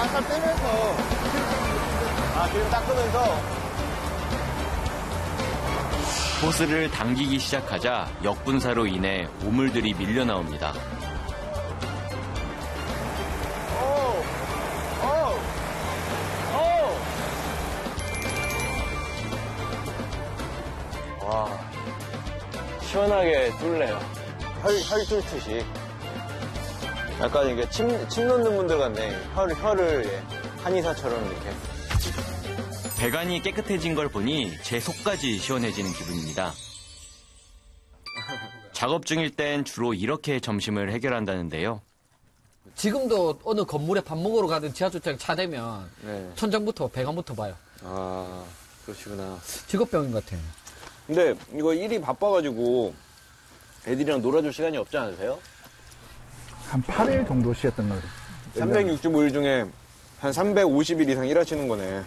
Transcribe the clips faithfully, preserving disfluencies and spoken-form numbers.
아까 빼면서. 아, 기름 닦으면서. 호스를 당기기 시작하자 역분사로 인해 오물들이 밀려 나옵니다. 와, 시원하게 뚫네요. 혈, 혈 뚫듯이. 약간 이게 침, 침 놓는 분들 같네. 혈, 혈을, 예, 한의사처럼 이렇게. 배관이 깨끗해진 걸 보니 제 속까지 시원해지는 기분입니다. 작업 중일 땐 주로 이렇게 점심을 해결한다는데요. 지금도 어느 건물에 밥 먹으러 가든 지하주차장 차 대면 네. 천장부터 배관부터 봐요. 아, 그러시구나. 직업병인 것 같아요. 근데 이거 일이 바빠가지고 애들이랑 놀아줄 시간이 없지 않으세요? 한 팔 일 정도 쉬었던 거예요. 삼백육십오 일 중에 한 삼백오십 일 이상 일하시는 거네.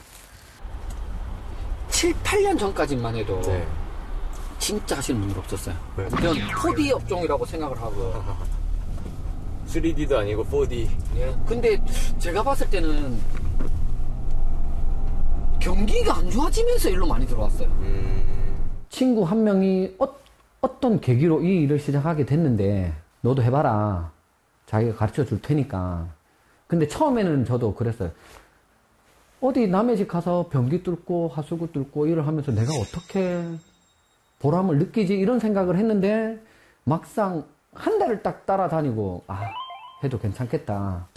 칠, 팔 년 전까지만 해도 네. 진짜 하시는 분들 없었어요. 네. 그냥 포디 업종이라고 생각을 하고. 쓰리디도 아니고 포디. 예. 근데 제가 봤을 때는 경기가 안 좋아지면서 일로 많이 들어왔어요. 음... 친구 한 명이 어, 어떤 계기로 이 일을 시작하게 됐는데 너도 해봐라. 자기가 가르쳐 줄 테니까. 근데 처음에는 저도 그랬어요. 어디 남의 집 가서 변기 뚫고 하수구 뚫고 일을 하면서 내가 어떻게 보람을 느끼지 이런 생각을 했는데 막상 한 달을 딱 따라다니고 아 해도 괜찮겠다.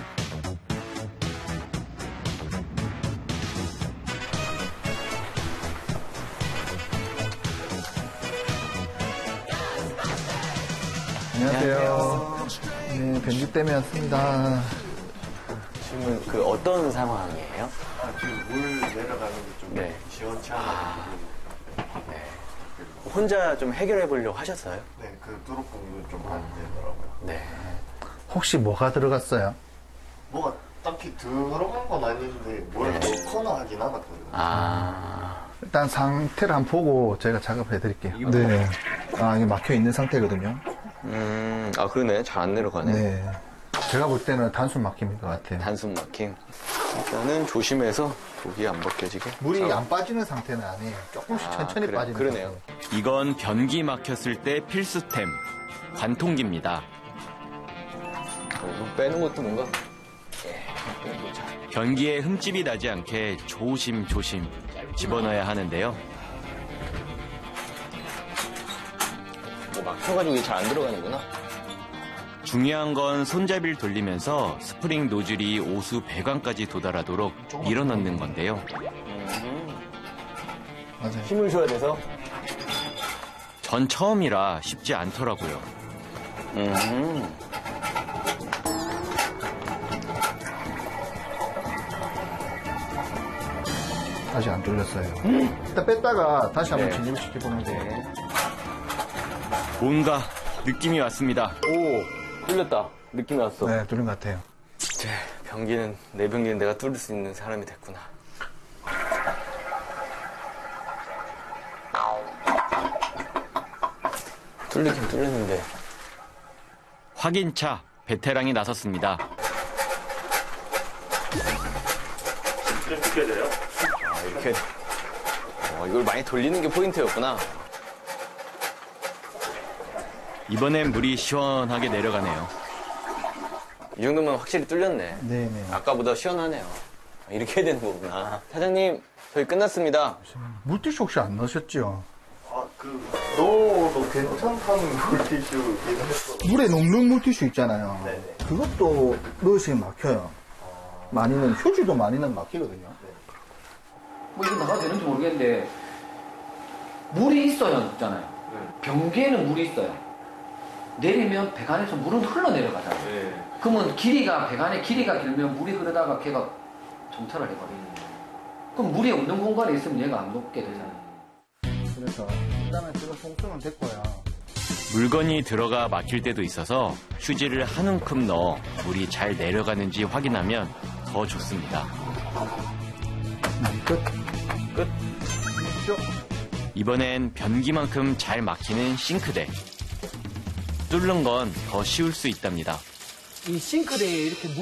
안녕하세요. 네, 변기 때문에 왔습니다. 지금은 그 어떤 상황이에요? 아, 지금 물 내려가는 게 좀 네. 시원치 않아. 네. 혼자 좀 해결해 보려고 하셨어요? 네, 그 뚜루뽕도 좀 안 되더라고요. 네. 혹시 뭐가 들어갔어요? 뭐가 딱히 들어간 건 아닌데 뭘 넣거나 하긴 않았거든요. 아. 일단 상태를 한번 보고 저희가 작업해 드릴게요. 네. 아, 이게 막혀 있는 상태거든요. 음, 아, 그러네. 잘 안 내려가네. 네. 제가 볼 때는 단순 막힘인 것 같아요. 단순 막힘. 일단은 조심해서 독이 안 벗겨지게. 물이 작업. 안 빠지는 상태는 아니에요. 조금씩 아, 천천히 그래, 빠지는 그러네요. 상태. 이건 변기 막혔을 때 필수템, 관통기입니다. 어, 빼는 것도 뭔가. 예, 빼보자. 변기에 흠집이 나지 않게 조심조심 집어넣어야 하는데요. 뭐 막혀가지고 잘 안 들어가는구나. 중요한 건 손잡이를 돌리면서 스프링 노즐이 오수 배관까지 도달하도록 밀어넣는 건데요. 음, 맞아요. 힘을 줘야 돼서. 전 처음이라 쉽지 않더라고요. 음. 다시 안 뚫렸어요. 일단 뺐다가 다시 한번 네. 진입시켜보면 돼요. 네. 뭔가 느낌이 왔습니다. 오, 뚫렸다. 느낌이 왔어. 네, 뚫린 것 같아요. 진짜 변기는, 내 변기는 내가 뚫을 수 있는 사람이 됐구나. 뚫리긴 뚫렸는데. 확인차 베테랑이 나섰습니다. 어떻게 돼요? 아, 이렇게. 어, 이걸 많이 돌리는 게 포인트였구나. 이번엔 물이 시원하게 내려가네요. 이 정도면 확실히 뚫렸네. 네네. 아까보다 시원하네요. 이렇게 해야 되는 거구나. 사장님, 저희 끝났습니다. 물티슈 혹시 안 넣으셨죠? 아, 그, 넣어도 괜찮다는 물티슈긴 했어. 물에 녹는 물티슈 있잖아요. 네네. 그것도 넣으시면 막혀요. 많이는, 휴지도 많이는 막히거든요. 뭐 이거 나가도 되는지 모르겠는데 물이 있어야 있잖아요. 변기에는 물이 있어요. 내리면 배관에서 물은 흘러내려가잖아요. 네. 그러면 길이가 배관의 길이가 길면 물이 흐르다가 걔가 정차를 해버려요. 그럼 물이 없는 공간에 있으면 얘가 안 녹게 되잖아요. 그래서 일단은 지금 송수는 됐고요. 물건이 들어가 막힐 때도 있어서 휴지를 한 움큼 넣어 물이 잘 내려가는지 확인하면 더 좋습니다. 끝. 끝. 쭉. 이번엔 변기만큼 잘 막히는 싱크대. 뚫는 건 더 쉬울 수 있답니다. 이 싱크대에 이렇게 물